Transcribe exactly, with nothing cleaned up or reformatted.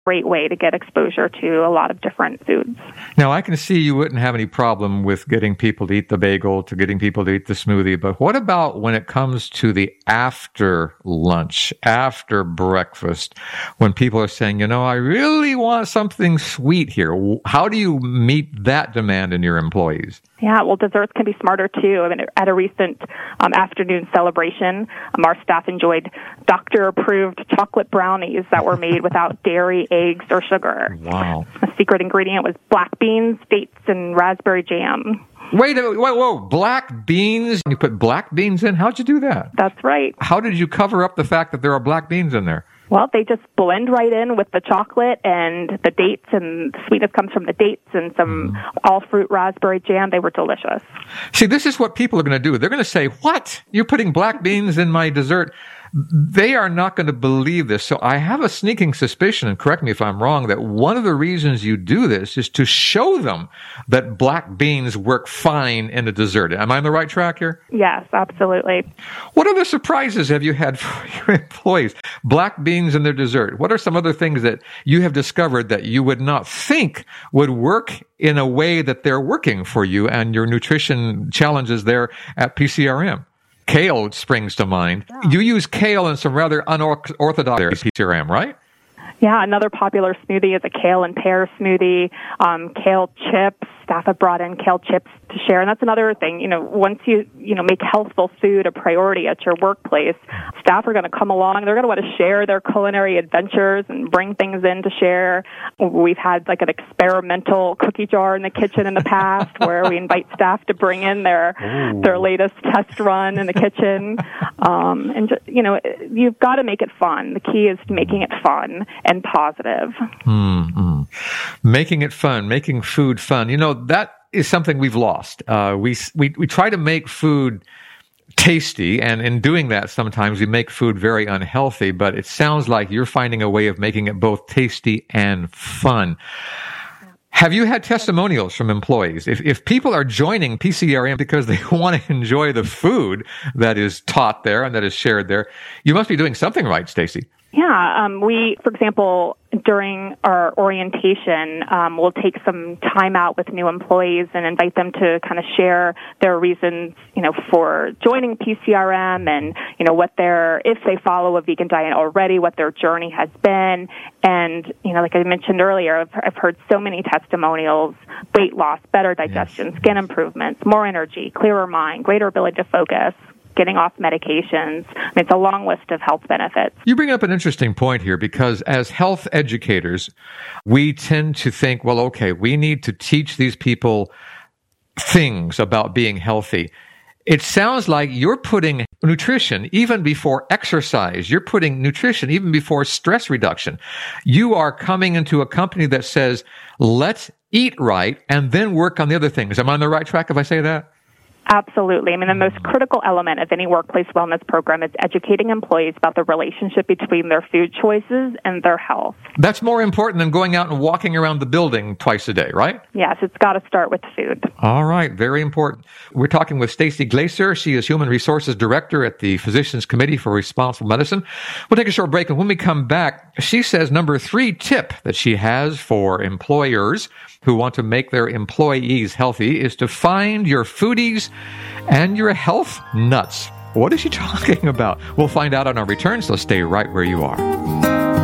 great way to get exposure to a lot of different foods. Now, I can see you wouldn't have any problem with getting people to eat the bagel, to getting people to eat the smoothie, but what about when it comes to the after lunch, after breakfast, when people are saying, you know, I really want something sweet here? How do you meet that demand in your employees? Yeah, well, desserts can be smarter, too. I mean, at a recent um, afternoon celebration, um, our staff enjoyed doctor-approved chocolate brownies that were made without dairy, eggs, or sugar. Wow. The secret ingredient was black beans, dates, and raspberry jam. Wait a minute, whoa, whoa, black beans? You put black beans in? How'd you do that? That's right. How did you cover up the fact that there are black beans in there? Well, they just blend right in with the chocolate and the dates, and the sweetness comes from the dates and some mm. all-fruit raspberry jam. They were delicious. See, this is what people are going to do. They're going to say, what? You're putting black beans in my dessert? They are not going to believe this. So I have a sneaking suspicion, and correct me if I'm wrong, that one of the reasons you do this is to show them that black beans work fine in a dessert. Am I on the right track here? Yes, absolutely. What other surprises have you had for your employees? Black beans in their dessert. What are some other things that you have discovered that you would not think would work in a way that they're working for you and your nutrition challenges there at P C R M? Kale springs to mind. Yeah. You use kale in some rather unorthodox P C R M, right? Yeah, another popular smoothie is a kale and pear smoothie, um, kale chips. Staff have brought in kale chips to share. And that's another thing, you know, once you, you know, make healthful food a priority at your workplace, staff are going to come along. They're going to want to share their culinary adventures and bring things in to share. We've had like an experimental cookie jar in the kitchen in the past where we invite staff to bring in their, Ooh. their latest test run in the kitchen. Um, and, just, you know, you've got to make it fun. The key is making it fun and positive. Mm-hmm. Making it fun, making food fun. You know, that is something we've lost. Uh, we, we, we try to make food tasty, and in doing that, sometimes we make food very unhealthy, but it sounds like you're finding a way of making it both tasty and fun. Have you had testimonials from employees? If, if people are joining P C R M because they want to enjoy the food that is taught there and that is shared there, you must be doing something right, Stacy. Yeah, um, we, for example, during our orientation, um, we'll take some time out with new employees and invite them to kind of share their reasons, you know, for joining P C R M and, you know, what their, if they follow a vegan diet already, what their journey has been. And, you know, like I mentioned earlier, I've, I've heard so many testimonials: weight loss, better digestion, yes. skin improvements, more energy, clearer mind, greater ability to focus, getting off medications. I mean, it's a long list of health benefits. You bring up an interesting point here, because as health educators, we tend to think, well, okay, we need to teach these people things about being healthy. It sounds like you're putting nutrition even before exercise. You're putting nutrition even before stress reduction. You are coming into a company that says, let's eat right and then work on the other things. Am I on the right track if I say that? Absolutely. I mean, the most critical element of any workplace wellness program is educating employees about the relationship between their food choices and their health. That's more important than going out and walking around the building twice a day, right? Yes, it's got to start with food. All right, very important. We're talking with Stacy Glaser. She is Human Resources Director at the Physicians Committee for Responsible Medicine. We'll take a short break, and when we come back, she says number three tip that she has for employers who want to make their employees healthy is to find your foodies and your health nuts. What is she talking about? We'll find out on our return, so stay right where you are.